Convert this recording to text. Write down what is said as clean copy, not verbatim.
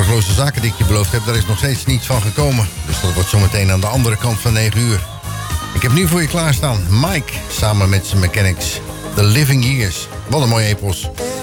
Zorgeloze Zaken die ik je beloofd heb, daar is nog steeds niets van gekomen. Dus dat wordt zometeen aan de andere kant van 9 uur. Ik heb nu voor je klaarstaan Mike, samen met zijn Mechanics. The Living Years. Wat een mooie epos.